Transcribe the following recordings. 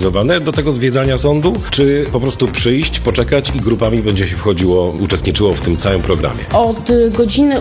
zorganizowane do tego zwiedzania sądu, czy po prostu przyjść, poczekać i grupami będzie się uczestniczyło w tym całym programie? Od godziny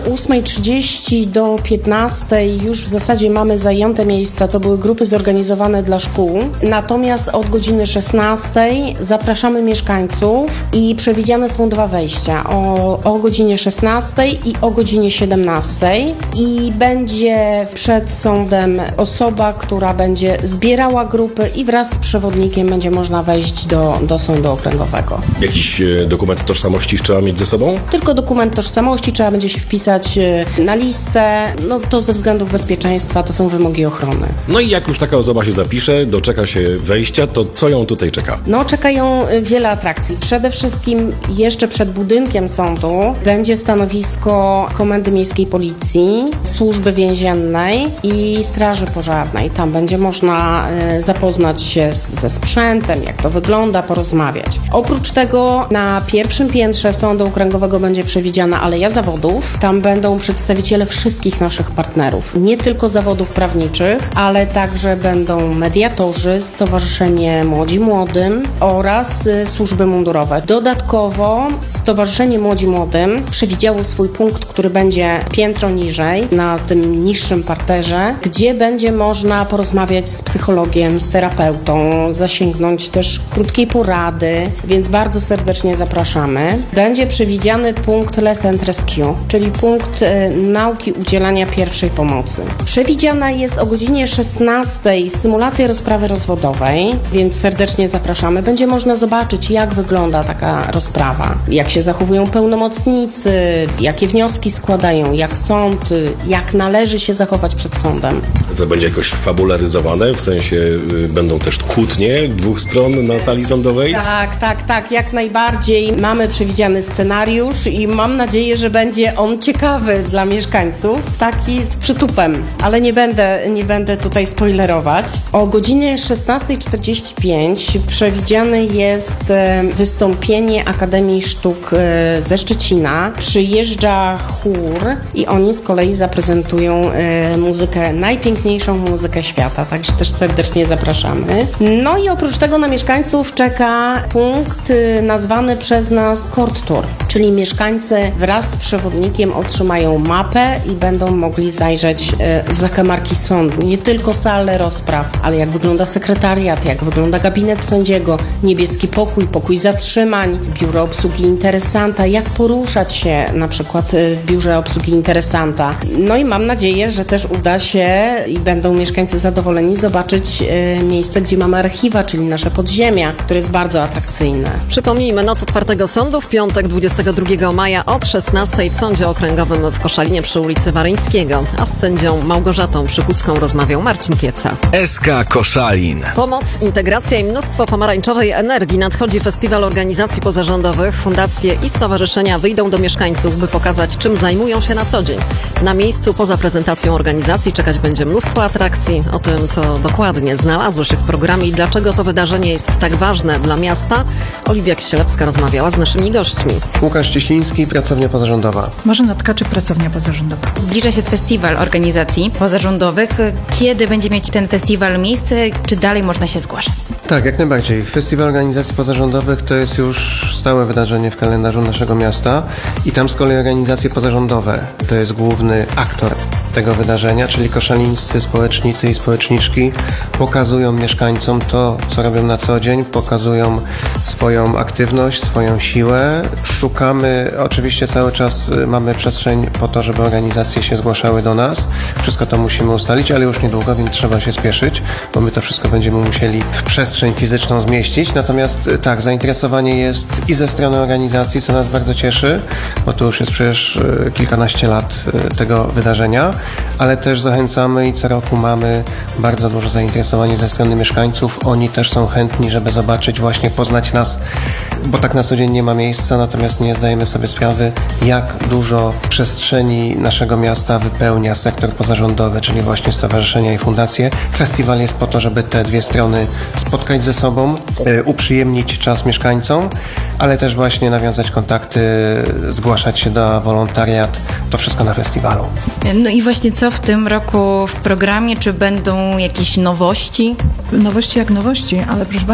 8:30 do 15:00 już w zasadzie mamy zajęte miejsca. To były grupy zorganizowane dla szkół. Natomiast od godziny 16:00 zapraszamy mieszkańców i przewidziane są 2 wejścia. O godzinie 16:00 i o godzinie 17:00. I będzie przed sądem osoba, która będzie zbierała grupy i wraz z przewodnikiem będzie można wejść do sądu okręgowego. Jakiś dokument tożsamości trzeba mieć ze sobą? Tylko dokument tożsamości, trzeba będzie się wpisać na listę. No to ze względów bezpieczeństwa to są wymogi ochrony. No i jak już taka osoba się zapisze, doczeka się wejścia, to co ją tutaj czeka? No czekają wiele atrakcji. Przede wszystkim jeszcze przed budynkiem sądu będzie stanowisko Komendy Miejskiej Policji, Służby Więziennej i Straży Pożarnej. Tam będzie można zapoznać się ze sprzętem, jak to wygląda, porozmawiać. Oprócz tego na pierwszym piętrze Sądu Okręgowego będzie przewidziana Aleja Zawodów. Tam będą przedstawiciele wszystkich naszych partnerów, nie tylko zawodów prawniczych, ale także będą mediatorzy, Stowarzyszenie Młodzi Młodym oraz służby mundurowe. Dodatkowo Stowarzyszenie Młodzi Młodym przewidziało swój punkt, który będzie piętro niżej, na tym niższym parterze, gdzie będzie można porozmawiać z psychologiem, z terapeutą, zasięgnąć też krótkiej porady, więc bardzo serdecznie zapraszamy. Będzie przewidziany punkt Lesson Rescue, czyli punkt nauki udzielania pierwszej pomocy. Przewidziana jest o godzinie 16:00 symulacja rozprawy rozwodowej, więc serdecznie zapraszamy. Będzie można zobaczyć, jak wygląda taka rozprawa, jak się zachowują pełnomocnicy, jakie wnioski składają, jak sąd, jak należy się zachować przed sądem. To będzie jakoś fabularyzowane, w sensie będą też kłótnie 2 stron na sali sądowej? Tak, jak najbardziej. Mamy przewidziany scenariusz i mam nadzieję, że będzie on ciekawy dla mieszkańców, taki z przytupem, ale nie będę tutaj spoilerować. O godzinie 16:45 przewidziane jest wystąpienie Akademii Sztuk ze Szczecina. Przyjeżdża chór i oni z kolei zaprezentują muzykę, najpiękniejszą muzykę świata, także też serdecznie zapraszamy. No i oprócz tego na mieszkańców czeka punkt nazwany przez nas Court Tour, czyli mieszkańcy wraz z przewodnikiem otrzymają mapę i będą mogli zajrzeć w zakamarki sądu. Nie tylko salę rozpraw, ale jak wygląda sekretariat, jak wygląda gabinet sędziego, niebieski pokój, pokój zatrzymań, biuro obsługi interesanta, jak poruszać się na przykład w biurze obsługi interesanta. No i mam nadzieję, że też uda się i będą mieszkańcy zadowoleni zobaczyć miejsce, gdzie mamy archiwa, czyli nasze podziemia, które jest bardzo atrakcyjne. Przypomnijmy, noc otwartego sądu w piątek 22 maja od 16:00 w Sądzie Okręgowym w Koszalinie przy ulicy Waryńskiego, a z sędzią Małgorzatą Przykucką rozmawiał Marcin Kieca. SK Koszalin. Pomoc, integracja i mnóstwo pomarańczowej energii. Nadchodzi festiwal organizacji pozarządowych. Fundacje i stowarzyszenia wyjdą do mieszkańców, by pokazać, czym zajmują się na co dzień. Na miejscu poza prezentacją organizacji czekać będzie mnóstwo atrakcji. O tym, co dokładnie znalazło się w programie i dlaczego to wydarzenie jest tak ważne dla miasta, Oliwia Kisielewska rozmawiała z naszymi gośćmi. Łukasz Cieśliński, pracownia pozarządowa. Marzena Tkaczyk, pracownia pozarządowa. Zbliża się festiwal organizacji pozarządowych. Kiedy będzie mieć ten festiwal miejsce? Czy dalej można się zgłaszać? Tak, jak najbardziej. Festiwal Organizacji Pozarządowych to jest już stałe wydarzenie w kalendarzu naszego miasta i tam z kolei organizacje pozarządowe to jest główny aktor tego wydarzenia, czyli koszalińscy społecznicy i społeczniczki pokazują mieszkańcom to, co robią na co dzień, pokazują swoją aktywność, swoją siłę. Szukamy, oczywiście cały czas mamy przestrzeń po to, żeby organizacje się zgłaszały do nas. Wszystko to musimy ustalić, ale już niedługo, więc trzeba się spieszyć, bo my to wszystko będziemy musieli w przestrzeń fizyczną zmieścić. Natomiast tak, zainteresowanie jest i ze strony organizacji, co nas bardzo cieszy, bo to już jest przecież kilkanaście lat tego wydarzenia, ale też zachęcamy i co roku mamy bardzo duże zainteresowanie ze strony mieszkańców. Oni też są chętni, żeby zobaczyć, właśnie poznać nas, bo tak na co dzień nie ma miejsca, natomiast nie zdajemy sobie sprawy, jak dużo przestrzeni naszego miasta wypełnia sektor pozarządowy, czyli właśnie stowarzyszenia i fundacje. Festiwal jest po to, żeby te dwie strony spotkać ze sobą, uprzyjemnić czas mieszkańcom, ale też właśnie nawiązać kontakty, zgłaszać się do wolontariat. To wszystko na festiwalu. No i właśnie co w tym roku w programie? Czy będą jakieś nowości? Nowości jak nowości, ale proszę